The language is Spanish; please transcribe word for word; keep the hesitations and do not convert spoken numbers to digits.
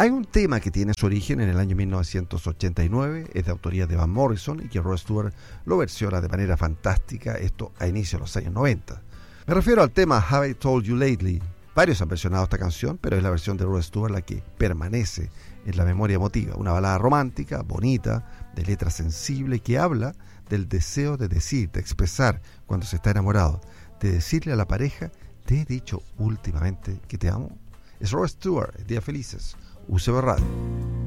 Hay un tema que tiene su origen en el año mil novecientos ochenta y nueve, es de autoría de Van Morrison y que Rod Stewart lo versiona de manera fantástica, esto a inicios de los años noventa. Me refiero al tema Have I Told You Lately. Varios han versionado esta canción, pero es la versión de Rod Stewart la que permanece en la memoria emotiva. Una balada romántica, bonita, de letra sensible, que habla del deseo de decir, de expresar cuando se está enamorado, de decirle a la pareja, te he dicho últimamente que te amo. Es Rod Stewart, Días Felices, U C B Radio.